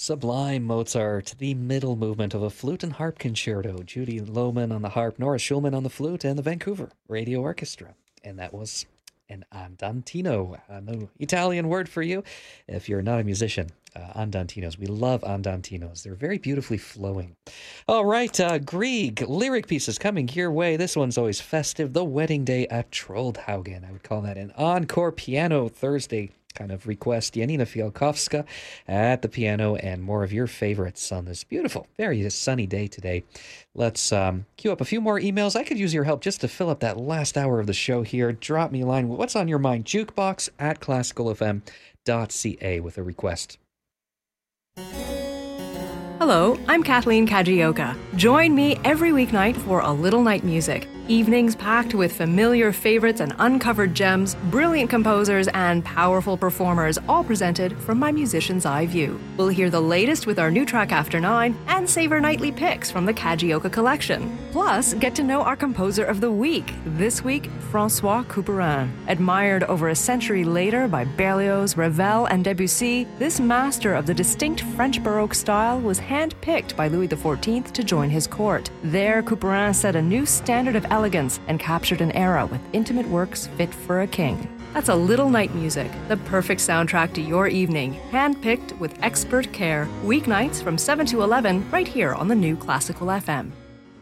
Sublime Mozart, the middle movement of a flute and harp concerto. Judy Lohman on the harp, Nora Schulman on the flute, and the Vancouver Radio Orchestra. And that was an andantino, an Italian word for you if you're not a musician. Andantinos. We love andantinos. They're very beautifully flowing. All right, Grieg, lyric pieces coming your way. This one's always festive. The Wedding Day at Troldhaugen. I would call that an encore piano Thursday kind of request. Janina Fialkowska at the piano and more of your favorites on this beautiful, very sunny day today. Let's queue up a few more emails. I could use your help just to fill up that last hour of the show here. Drop me a line. What's on your mind? Jukebox at classicalfm.ca with a request. Hello, I'm Kathleen Kajioka. Join me every weeknight for A Little Night Music. Evenings packed with familiar favorites and uncovered gems, brilliant composers, and powerful performers, all presented from my musician's eye view. We'll hear the latest with our new track After 9 and savor nightly picks from the Kajioka collection. Plus, get to know our composer of the week. This week, François Couperin. Admired over a century later by Berlioz, Ravel, and Debussy, this master of the distinct French Baroque style was hand-picked by Louis XIV to join his court. There, Couperin set a new standard of elegance and captured an era with intimate works fit for a king. That's A Little Night Music, the perfect soundtrack to your evening, hand-picked with expert care, weeknights from 7 to 11, right here on the new Classical FM.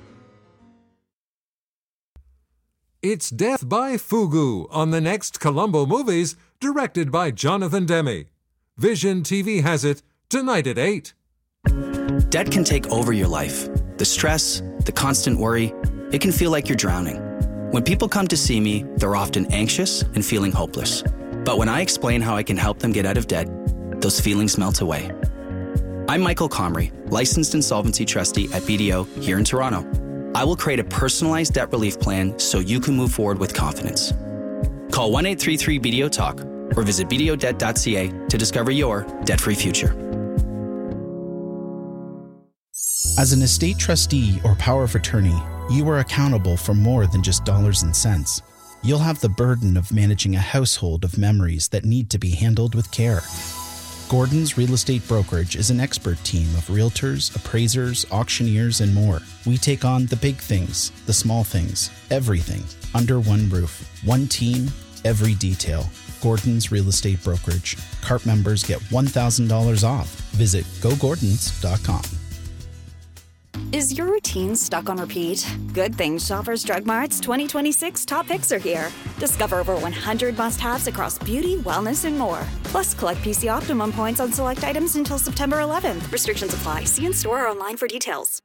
It's Death by Fugu on the next Columbo Movies, directed by Jonathan Demme. Vision TV has it tonight at 8. Debt can take over your life. The stress, the constant worry, it can feel like you're drowning. When people come to see me, they're often anxious and feeling hopeless. But when I explain how I can help them get out of debt, those feelings melt away. I'm Michael Comrie, licensed insolvency trustee at BDO here in Toronto. I will create a personalized debt relief plan so you can move forward with confidence. Call 1-833-BDO-TALK or visit bdodebt.ca to discover your debt-free future. As an estate trustee or power of attorney, you are accountable for more than just dollars and cents. You'll have the burden of managing a household of memories that need to be handled with care. Gordon's Real Estate Brokerage is an expert team of realtors, appraisers, auctioneers, and more. We take on the big things, the small things, everything, under one roof. One team, every detail. Gordon's Real Estate Brokerage. CARP members get $1,000 off. Visit gogordons.com. Is your routine stuck on repeat? Good Things Shoppers Drug Mart's 2026 top picks are here. Discover over 100 must-haves across beauty, wellness, and more. Plus, collect PC Optimum points on select items until September 11th. Restrictions apply. See in-store or online for details.